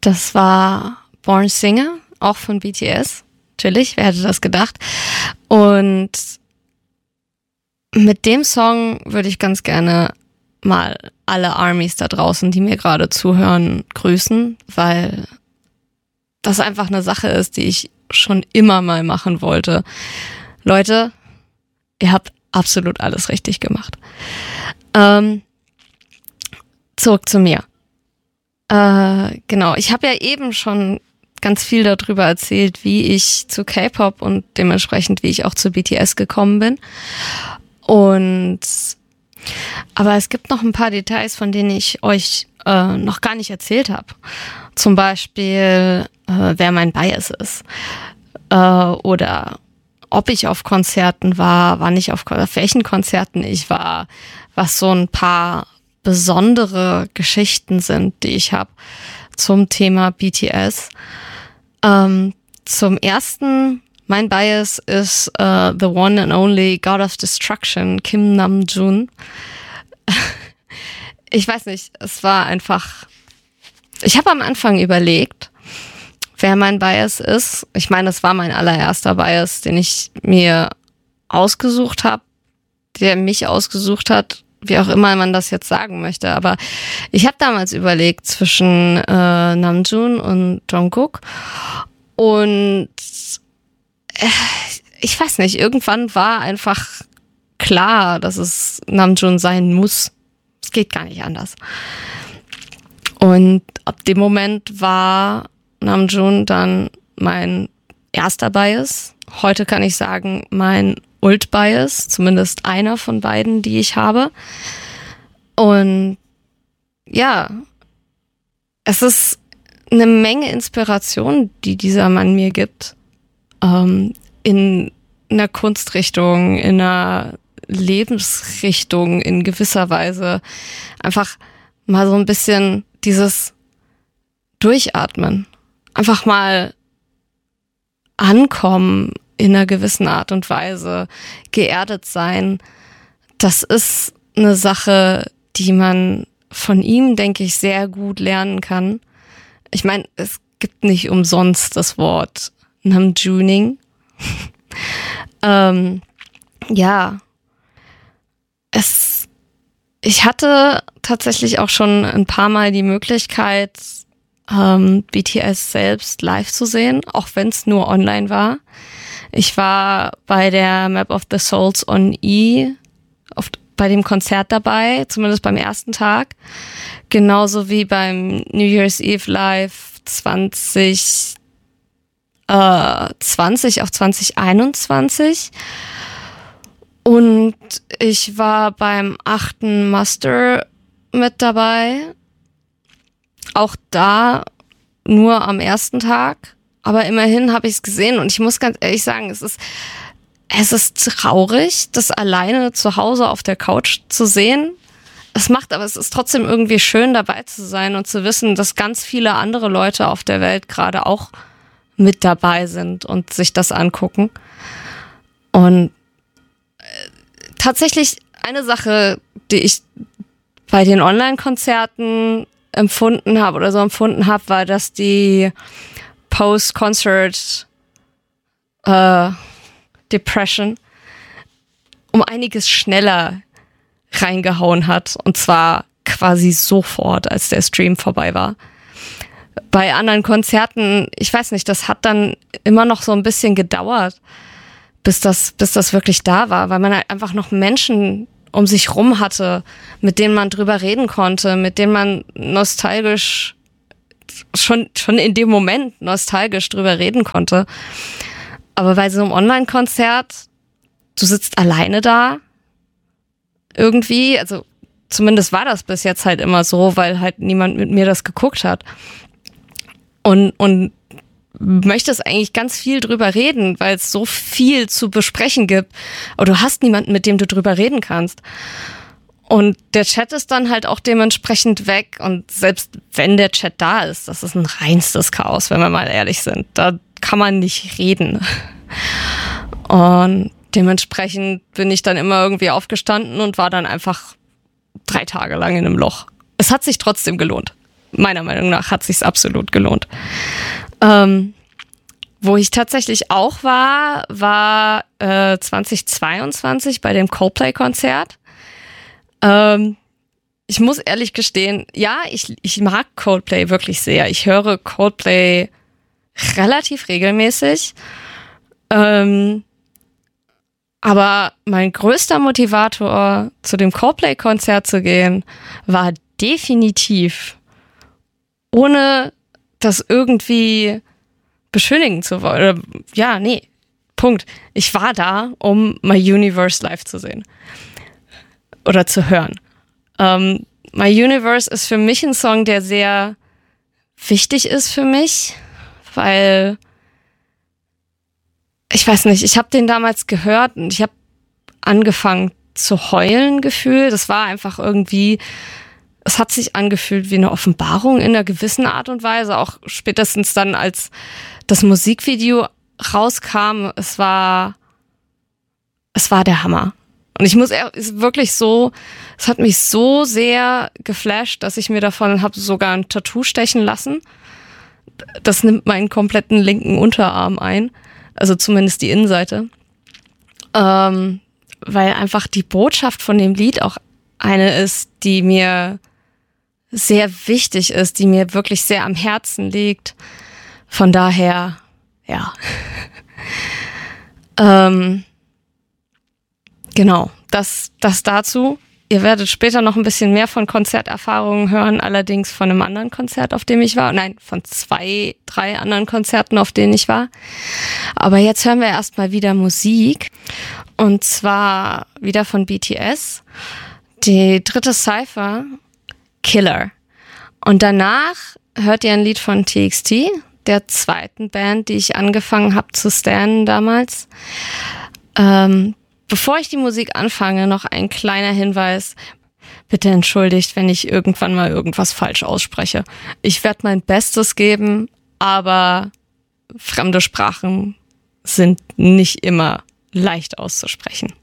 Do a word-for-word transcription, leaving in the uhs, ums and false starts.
Das war Born Singer, auch von B T S. Natürlich, wer hätte das gedacht? Und mit dem Song würde ich ganz gerne mal alle Armies da draußen, die mir gerade zuhören, grüßen, weil das einfach eine Sache ist, die ich schon immer mal machen wollte. Leute, ihr habt absolut alles richtig gemacht. Ähm, zurück zu mir. Äh, genau, ich habe ja eben schon ganz viel darüber erzählt, wie ich zu K-Pop und dementsprechend, wie ich auch zu B T S gekommen bin. Und aber es gibt noch ein paar Details, von denen ich euch äh, noch gar nicht erzählt habe. Zum Beispiel, äh, wer mein Bias ist. Äh, oder ob ich auf Konzerten war, wann ich auf, auf welchen Konzerten ich war, was so ein paar besondere Geschichten sind, die ich habe zum Thema B T S. Ähm, zum ersten, mein Bias ist uh, the one and only God of Destruction, Kim Namjoon. Ich weiß nicht, es war einfach, ich habe am Anfang überlegt, wer mein Bias ist. Ich meine, es war mein allererster Bias, den ich mir ausgesucht habe, der mich ausgesucht hat, wie auch immer man das jetzt sagen möchte. Aber ich habe damals überlegt zwischen äh, Namjoon und Jungkook und äh, ich weiß nicht, irgendwann war einfach klar, dass es Namjoon sein muss. Es geht gar nicht anders. Und ab dem Moment war Namjoon dann mein erster Bias. Heute kann ich sagen, mein Ult-Bias, zumindest einer von beiden, die ich habe. Und ja, es ist eine Menge Inspiration, die dieser Mann mir gibt. Ähm, in einer Kunstrichtung, in einer Lebensrichtung in gewisser Weise. Einfach mal so ein bisschen dieses Durchatmen. Einfach mal ankommen in einer gewissen Art und Weise, geerdet sein. Das ist eine Sache, die man von ihm, denke ich, sehr gut lernen kann. Ich meine, es gibt nicht umsonst das Wort Namjooning. ähm, ja, es, ich hatte tatsächlich auch schon ein paar Mal die Möglichkeit, ähm, B T S selbst live zu sehen, auch wenn es nur online war. Ich war bei der Map of the Souls on E auf, bei dem Konzert dabei, zumindest beim ersten Tag. Genauso wie beim New Year's Eve Live zwanzig zwanzig auf zwanzig einundzwanzig. Und ich war beim achten Muster mit dabei. Auch da nur am ersten Tag. Aber immerhin habe ich es gesehen. Und ich muss ganz ehrlich sagen, es ist, es ist traurig, das alleine zu Hause auf der Couch zu sehen. Es macht, aber es ist trotzdem irgendwie schön, dabei zu sein und zu wissen, dass ganz viele andere Leute auf der Welt gerade auch mit dabei sind und sich das angucken. Und äh, tatsächlich eine Sache, die ich bei den Online-Konzerten empfunden habe oder so empfunden habe, war, dass die Post-Concert äh, Depression um einiges schneller reingehauen hat. Und zwar quasi sofort, als der Stream vorbei war. Bei anderen Konzerten, ich weiß nicht, das hat dann immer noch so ein bisschen gedauert, bis das, bis das wirklich da war, weil man halt einfach noch Menschen um sich rum hatte, mit denen man drüber reden konnte, mit denen man nostalgisch, schon, schon in dem Moment nostalgisch drüber reden konnte. Aber bei so einem Online-Konzert, du sitzt alleine da, irgendwie, also zumindest war das bis jetzt halt immer so, weil halt niemand mit mir das geguckt hat. Und, und möchtest eigentlich ganz viel drüber reden, weil es so viel zu besprechen gibt. Aber du hast niemanden, mit dem du drüber reden kannst. Und der Chat ist dann halt auch dementsprechend weg. Und selbst wenn der Chat da ist, das ist ein reinstes Chaos, wenn wir mal ehrlich sind. Da kann man nicht reden. Und dementsprechend bin ich dann immer irgendwie aufgestanden und war dann einfach drei Tage lang in einem Loch. Es hat sich trotzdem gelohnt. meiner Meinung nach hat sich's absolut gelohnt. Ähm, wo ich tatsächlich auch war, war äh, zweitausendzweiundzwanzig bei dem Coldplay-Konzert. Ähm, ich muss ehrlich gestehen, ja, ich, ich mag Coldplay wirklich sehr. Ich höre Coldplay relativ regelmäßig. Ähm, aber mein größter Motivator, zu dem Coldplay-Konzert zu gehen, war definitiv, ohne das irgendwie beschönigen zu wollen. Ja, nee, Punkt. Ich war da, um My Universe live zu sehen. Oder zu hören. Ähm, My Universe ist für mich ein Song, der sehr wichtig ist für mich, weil ich weiß nicht, ich habe den damals gehört und ich habe angefangen zu heulen gefühlt. Das war einfach irgendwie, es hat sich angefühlt wie eine Offenbarung in einer gewissen Art und Weise, auch spätestens dann, als das Musikvideo rauskam. Es war, es war der Hammer. Und ich muss ist wirklich so, es hat mich so sehr geflasht, dass ich mir davon habe sogar ein Tattoo stechen lassen. Das nimmt meinen kompletten linken Unterarm ein, also zumindest die Innenseite. Ähm, weil einfach die Botschaft von dem Lied auch eine ist, die mir sehr wichtig ist, die mir wirklich sehr am Herzen liegt. Von daher, ja. ähm, Genau, das, das dazu. Ihr werdet später noch ein bisschen mehr von Konzerterfahrungen hören, allerdings von einem anderen Konzert, auf dem ich war. Nein, von zwei, drei anderen Konzerten, auf denen ich war. Aber jetzt hören wir erstmal wieder Musik. Und zwar wieder von B T S. Die dritte Cypher, Killer. Und danach hört ihr ein Lied von T X T, der zweiten Band, die ich angefangen habe zu stannen damals. Ähm, Bevor ich die Musik anfange, noch ein kleiner Hinweis. Bitte entschuldigt, wenn ich irgendwann mal irgendwas falsch ausspreche. Ich werde mein Bestes geben, aber fremde Sprachen sind nicht immer leicht auszusprechen.